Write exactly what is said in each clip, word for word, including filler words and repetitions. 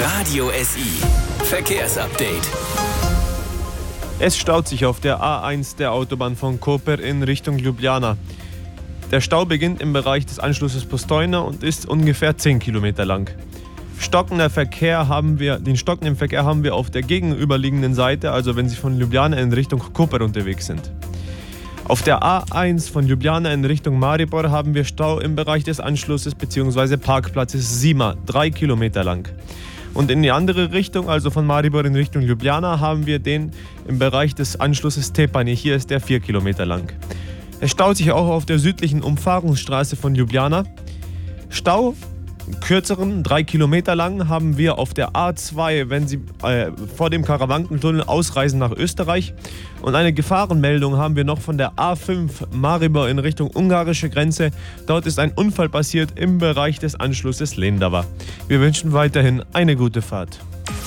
Radio S I. Verkehrsupdate. Es staut sich auf der A eins der Autobahn von Koper in Richtung Ljubljana. Der Stau beginnt im Bereich des Anschlusses Postojna und ist ungefähr zehn Kilometer lang. Stockender Verkehr haben wir, den stockenden Verkehr haben wir auf der gegenüberliegenden Seite, also wenn Sie von Ljubljana in Richtung Koper unterwegs sind. Auf der A eins von Ljubljana in Richtung Maribor haben wir Stau im Bereich des Anschlusses bzw. Parkplatzes Sima, drei Kilometer lang. Und in die andere Richtung, also von Maribor in Richtung Ljubljana, haben wir den im Bereich des Anschlusses Tepani. Hier ist der vier Kilometer lang. Es staut sich auch auf der südlichen Umfahrungsstraße von Ljubljana. Stau, kürzeren, drei Kilometer lang, haben wir auf der A zwei, wenn Sie äh, vor dem Karawankentunnel ausreisen nach Österreich. Und eine Gefahrenmeldung haben wir noch von der A fünf Maribor in Richtung ungarische Grenze. Dort ist ein Unfall passiert im Bereich des Anschlusses Lendava. Wir wünschen weiterhin eine gute Fahrt.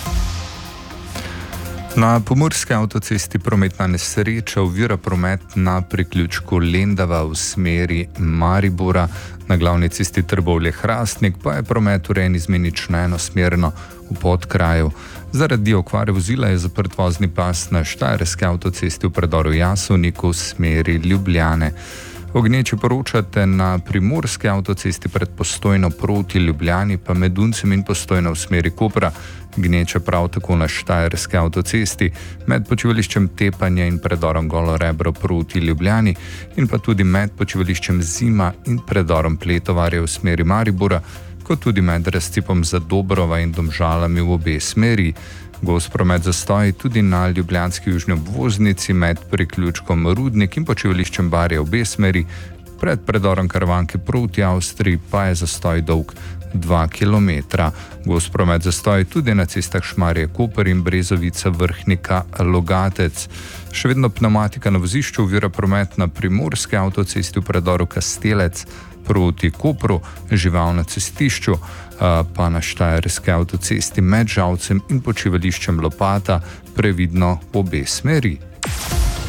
Na pomurski avtocesti prometna nesreča ovira promet na priključku Lendava v smeri Maribora. Na glavni cesti Trbovlje-Hrastnik pa je promet urejen izmenično enosmerno v Podkraju. Zaradi okvare vozila je zaprt vozni pas na štajerski avtocesti v predoru Jasovniku v smeri Ljubljane. O gneči poročate na primorski avtocesti pred Postojno proti Ljubljani, pa med Duncem in Postojno v smeri Kopra. Gneča prav tako na štajerski avtocesti med počivališčem Tepanje in predorom Golo Rebro proti Ljubljani in pa tudi med počivališčem Zima in predorom Pletovarje v smeri Maribora, kot tudi med razcepom Zadobrova in Domžalami v obe smeri. Gost promet zastoji tudi na ljubljanski južni obvoznici med priključkom Rudnik in počivališčem Barje v obe smeri. Pred predorom Karavanke proti Avstriji pa je zastoj dolg dva kilometra. Gost promet zastoji tudi na cestah Šmarje-Koper in Brezovica-Vrhnika-Logatec. Še vedno pneumatika na vozišču ovira promet na primorski avtocesti v predoru Kastelec proti Kopru, žival na cestišču, pa na štajerski avtocesti med Žalcem in počivališčem Lopata, previdno v obe smeri.